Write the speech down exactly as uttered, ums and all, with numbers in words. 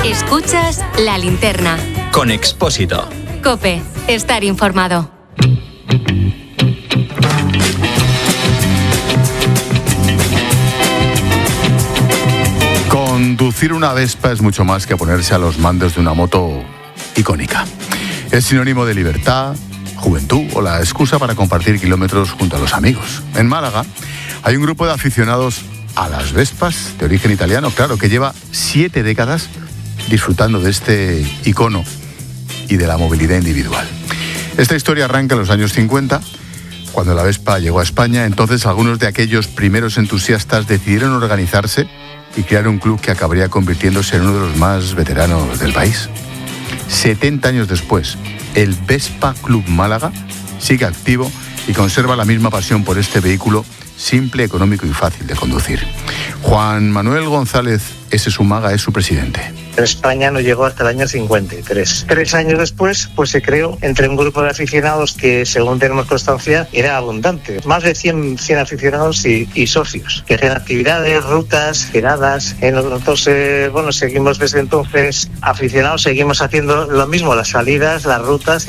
Escuchas La Linterna. Con Expósito. COPE. Estar informado. Conducir una Vespa es mucho más que ponerse a los mandos de una moto icónica. Es sinónimo de libertad, juventud o la excusa para compartir kilómetros junto a los amigos. En Málaga hay un grupo de aficionados a las Vespas, de origen italiano, claro, que lleva siete décadas disfrutando de este icono y de la movilidad individual. Esta historia arranca en los años cincuenta, cuando la Vespa llegó a España. Entonces algunos de aquellos primeros entusiastas decidieron organizarse y crear un club que acabaría convirtiéndose en uno de los más veteranos del país. setenta años después, el Vespa Club Málaga sigue activo y conserva la misma pasión por este vehículo simple, económico y fácil de conducir. Juan Manuel González S. Sumaga es su presidente. En España no llegó hasta el año cincuenta y tres. Tres años después, pues se creó entre un grupo de aficionados que, según tenemos constancia, era abundante. Más de cien, cien aficionados y, y socios, que hacían actividades, rutas, tiradas. Nosotros, eh, bueno, seguimos desde entonces aficionados, seguimos haciendo lo mismo, las salidas, las rutas.